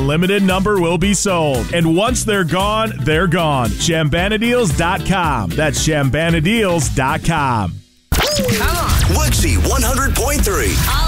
limited number will be sold. And once they're gone, they're gone. ShambanaDeals.com. That's ShambanaDeals.com. Come on. Woodsy 100.3.